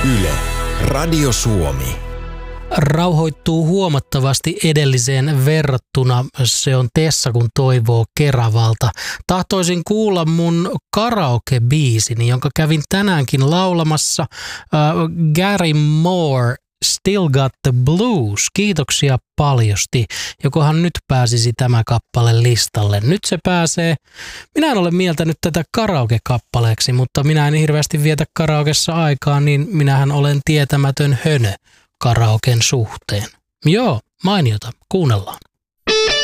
Yle, Radio Suomi. Rauhoittuu huomattavasti edelliseen verrattuna. Se on Tessa, kun toivoo Keravalta. Tahtoisin kuulla mun karaoke-biisini, jonka kävin tänäänkin laulamassa. Gary Moore, Still Got the Blues. Kiitoksia paljosti. Jokohan nyt pääsisi tämä kappale listalle. Nyt se pääsee. Minä en ole mieltänyt tätä karaoke-kappaleeksi, mutta minä en hirveästi vietä karaokessa aikaa, niin minähän olen tietämätön hönö karaoken suhteen. Joo, mainiota. Kuunnellaan.